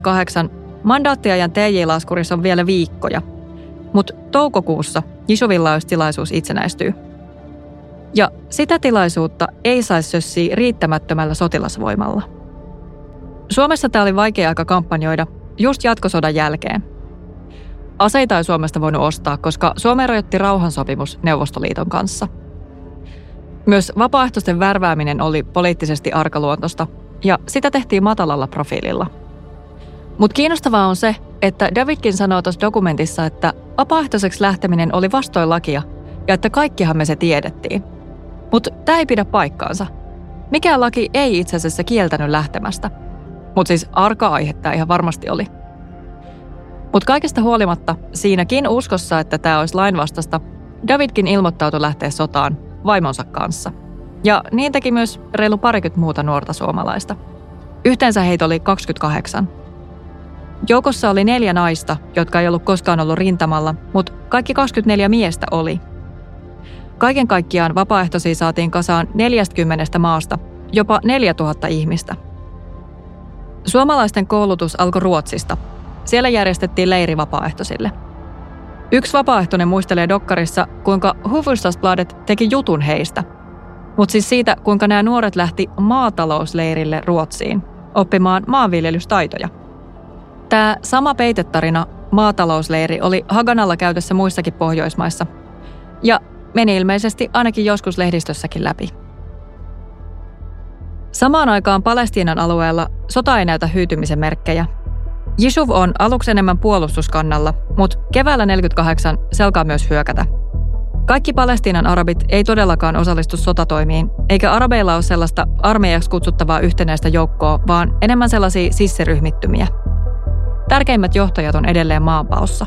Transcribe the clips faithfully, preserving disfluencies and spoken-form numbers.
neljäkymmentäkahdeksan mandaattiajan T J-laskurissa on vielä viikkoja, mutta toukokuussa Yishuvilla olisi tilaisuus itsenäistyä. Ja sitä tilaisuutta ei saisi sössiä riittämättömällä sotilasvoimalla. Suomessa tämä oli vaikea aika kampanjoida just jatkosodan jälkeen. Aseita ei Suomesta voinut ostaa, koska Suomeen rajoitti rauhansopimus Neuvostoliiton kanssa. Myös vapaaehtoisten värvääminen oli poliittisesti arkaluontoista, ja sitä tehtiin matalalla profiililla. Mutta kiinnostavaa on se, että Davidkin sanoo tuossa dokumentissa, että vapaaehtoiseksi lähteminen oli vastoin lakia, ja että kaikkihan me se tiedettiin. Mutta tämä ei pidä paikkaansa. Mikään laki ei itse asiassa kieltänyt lähtemästä. Mutta siis arka aihetta ihan varmasti oli. Mutta kaikesta huolimatta, siinäkin uskossa, että tämä olisi lainvastaista, Davidkin ilmoittautui lähteä sotaan vaimonsa kanssa. Ja niin teki myös reilu parikymmentä muuta nuorta suomalaista. Yhteensä heitä oli kaksikymmentäkahdeksan. Joukossa oli neljä naista, jotka ei ollut koskaan ollut rintamalla, mutta kaikki kaksikymmentäneljä miestä oli. Kaiken kaikkiaan vapaaehtoisia saatiin kasaan neljästäkymmenestä maasta, jopa neljätuhatta ihmistä. Suomalaisten koulutus alkoi Ruotsista. Siellä järjestettiin leiri vapaaehtoisille. Yksi vapaaehtoinen muistelee dokkarissa, kuinka Hufvudstadsbladet teki jutun heistä. Mutta siis siitä, kuinka nämä nuoret lähti maatalousleirille Ruotsiin oppimaan maanviljelystaitoja. Tämä sama peitetarina, maatalousleiri, oli Haganalla käytössä muissakin Pohjoismaissa. Ja meni ilmeisesti ainakin joskus lehdistössäkin läpi. Samaan aikaan Palestiinan alueella sota ei näytä hyytymisen merkkejä. Yishuv on aluksi enemmän puolustuskannalla, mutta keväällä neljäkymmentäkahdeksan se alkaa myös hyökätä. Kaikki Palestiinan arabit ei todellakaan osallistu sotatoimiin, eikä arabeilla ole sellaista armeijaksi kutsuttavaa yhtenäistä joukkoa, vaan enemmän sellaisia sissiryhmittymiä. Tärkeimmät johtajat on edelleen maanpaossa.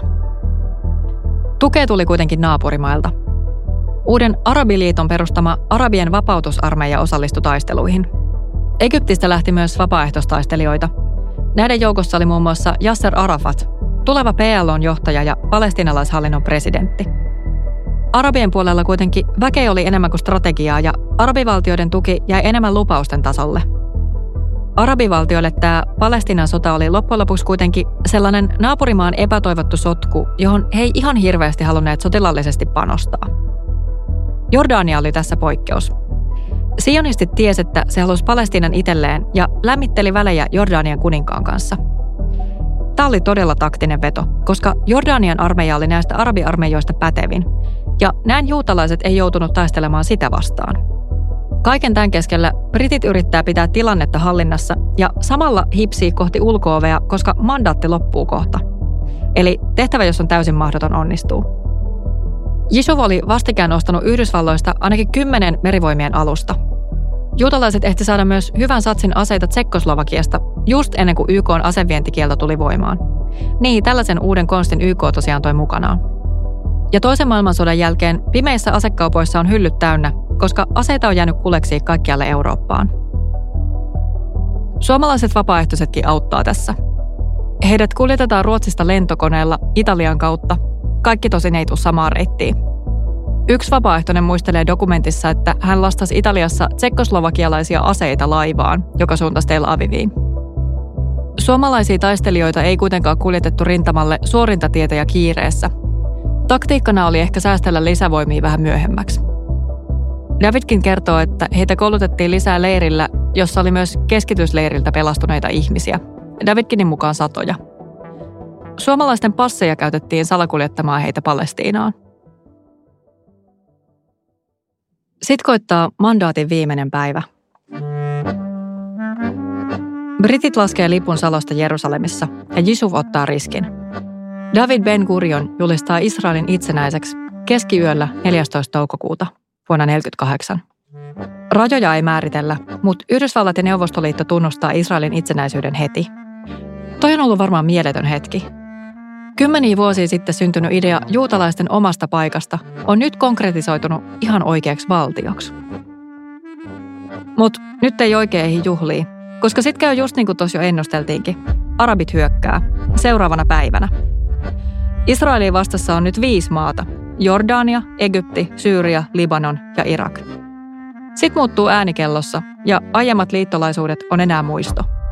Tukea tuli kuitenkin naapurimailta. Uuden Arabiliiton perustama Arabien vapautusarmeija osallistui taisteluihin. Egyptistä lähti myös vapaaehtoistaistelijoita. Näiden joukossa oli muun muassa Yasser Arafat, tuleva P L O-johtaja ja palestiinalaishallinnon presidentti. Arabien puolella kuitenkin väkeä oli enemmän kuin strategiaa ja arabivaltioiden tuki jäi enemmän lupausten tasolle. Arabivaltioille tämä Palestiinan sota oli loppujen lopuksi kuitenkin sellainen naapurimaan epätoivottu sotku, johon he ei ihan hirveästi halunneet sotilaallisesti panostaa. Jordania oli tässä poikkeus. Sionistit tiesi, että se halusi Palestiinan itselleen ja lämmitteli välejä Jordanian kuninkaan kanssa. Tämä oli todella taktinen veto, koska Jordanian armeija oli näistä arabiarmeijoista pätevin, ja näin juutalaiset ei joutunut taistelemaan sitä vastaan. Kaiken tämän keskellä britit yrittää pitää tilannetta hallinnassa ja samalla hipsii kohti ulko-ovea, koska mandaatti loppuu kohta. Eli tehtävä, jos on täysin mahdoton, onnistuu. Yishuv oli vastikään ostanut Yhdysvalloista ainakin kymmenen merivoimien alusta. Juutalaiset ehti saada myös hyvän satsin aseita Tsekkoslovakiasta just ennen kuin Y K:n asevientikielto tuli voimaan. Niin, tällaisen uuden konstin Y K tosiaan toi mukanaan. Ja toisen maailmansodan jälkeen pimeissä asekaupoissa on hyllyt täynnä, koska aseita on jäänyt kuleksiin kaikkialle Eurooppaan. Suomalaiset vapaaehtoisetkin auttaa tässä. Heidät kuljetetaan Ruotsista lentokoneella Italian kautta. Kaikki tosin ei tule samaan reittiin. Yksi vapaaehtoinen muistelee dokumentissa, että hän lastasi Italiassa tsekkoslovakialaisia aseita laivaan, joka suuntasi Tel Aviviin. Suomalaisia taistelijoita ei kuitenkaan kuljetettu rintamalle suorinta tietä ja kiireessä. Taktiikkana oli ehkä säästellä lisävoimia vähän myöhemmäksi. Davidkin kertoo, että heitä koulutettiin lisää leirillä, jossa oli myös keskitysleiriltä pelastuneita ihmisiä. Davidkinin mukaan satoja. Suomalaisten passeja käytettiin salakuljettamaan heitä Palestiinaan. Sitten koittaa mandaatin viimeinen päivä. Britit laskee lipun salosta Jerusalemissa ja Yishuv ottaa riskin. David Ben Gurion julistaa Israelin itsenäiseksi keskiyöllä neljästoista toukokuuta vuonna tuhatyhdeksänsataaneljäkymmentäkahdeksan. Rajoja ei määritellä, mutta Yhdysvallat ja Neuvostoliitto tunnustaa Israelin itsenäisyyden heti. Toi on ollut varmaan mieletön hetki. Kymmeniä vuosia sitten syntynyt idea juutalaisten omasta paikasta on nyt konkretisoitunut ihan oikeaksi valtioksi. Mutta nyt ei oikein ehdi juhlia, koska sit käy just niin kuin tuossa jo ennusteltiinkin. Arabit hyökkää seuraavana päivänä. Israelin vastassa on nyt viisi maata. Jordania, Egypti, Syyria, Libanon ja Irak. Sitten muuttuu äänikellossa ja aiemmat liittolaisuudet on enää muisto.